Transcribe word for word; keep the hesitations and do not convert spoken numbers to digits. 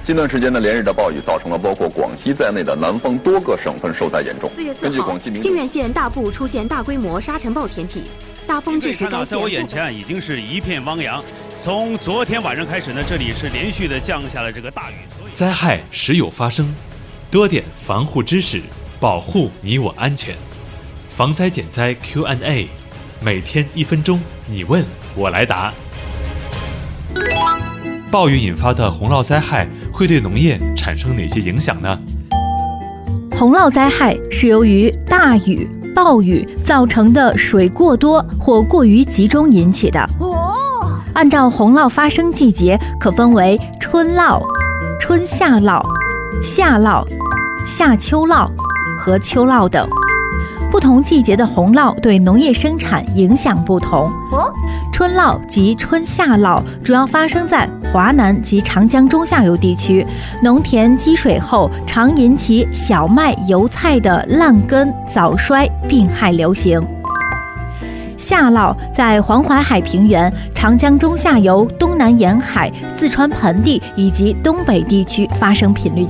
近段时间呢，连日的暴雨造成了包括广西在内的南方多个省份受灾严重。 四月四号，靖远县大部出现大规模沙尘暴天气，大风致使该县。 在我眼前已经是一片汪洋。从昨天晚上开始呢，这里是连续的降下了这个大雨。 灾害时有发生，多点防护知识，保护你我安全。防灾减灾 Q and A， 每天一分钟，你问我来答。暴雨引发的洪涝灾害会对农业产生哪些影响呢？ 洪涝灾害是由于大雨、暴雨造成的水过多或过于集中引起的。按照洪涝发生季节，可分为春涝、春夏涝、夏涝、夏秋涝和秋涝等。不同季节的洪涝对农业生产影响不同。春涝及春夏涝主要发生在华南及长江中下游地区，农田积水后常引起小麦、油菜的烂根、早衰、病害流行。夏涝在黄淮海平原、长江中下游、东南沿海、四川盆地以及东北地区发生频率